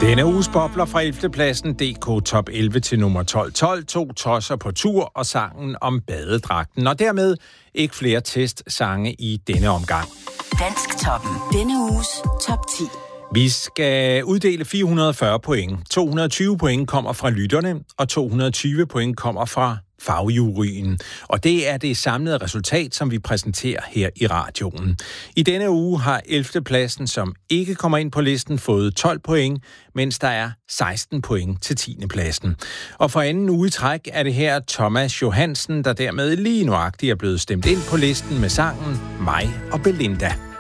Denne uges bobler fra 11. pladsen, DK Top 11 til nummer 12. 2 tosser på tur og sangen om badedragten. Og dermed ikke flere testsange i denne omgang. Dansktoppen. Denne uges top 10. Vi skal uddele 440 point. 220 point kommer fra lytterne, og 220 point kommer fra fagjuryen. Og det er det samlede resultat, som vi præsenterer her i radioen. I denne uge har 11. pladsen, som ikke kommer ind på listen, fået 12 point, mens der er 16 point til 10. pladsen. Og for anden uge i træk er det her Thomas Johansen, der dermed lige nuagtigt er blevet stemt ind på listen med sangen Mig og Belinda.